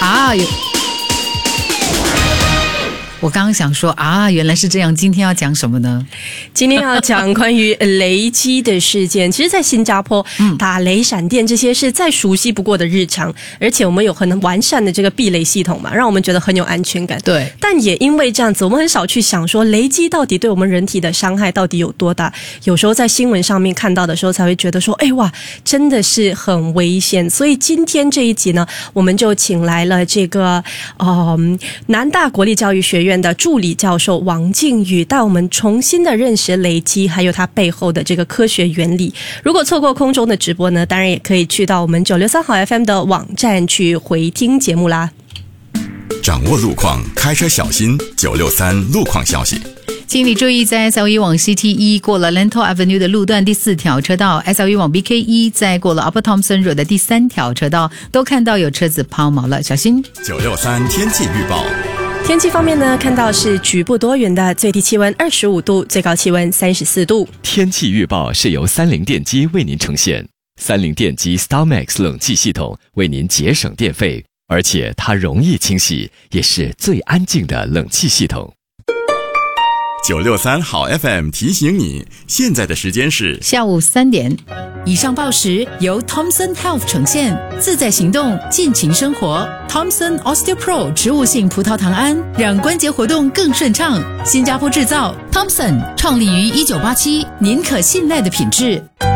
我刚刚想说原来是这样，今天要讲什么呢？ 今天要讲关于雷击的事件。其实在新加坡打雷闪电这些是再熟悉不过的日常，而且我们有很完善的这个避雷系统嘛，让我们觉得很有安全感。 对， 但也因为这样子，我们很少去想说雷击到底对我们人体的伤害到底有多大。有时候在新闻上面看到的时候才会觉得说哇，真的是很危险。所以今天这一集呢，我们就请来了这个南大国立教育学院的助理教授王靖宇，带我们重新的认识雷击还有它背后的这个科学原理。如果错过空中的直播呢，当然也可以去到我们963好 FM 的网站去回听节目啦。 掌握路况，开车小心963路况消息。 请你注意，在 SLE 往 CT1 过了 Lentor Avenue 的路段第4条车道， SLE 往 BK1 在过了 Upper Thomson Road 的第3条车道，都看到有车子抛锚了，小心。 963天气预报。 天气方面呢，看到是局部多云的，最低气温25度，最高气温34度。 天气预报是由三菱电机为您呈现，三菱电机 StarMax 冷气系统为您节省电费，而且它容易清洗，也是最安静的冷气系统。 963好 FM 提醒你，现在的时间是下午3点。 以上报时由 Thomson Health 呈现，自在行动，尽情生活。Thomson OsteoPro 植物性葡萄糖胺，让关节活动更顺畅。新加坡制造 ，Thomson 创立于1987，您可信赖的品质。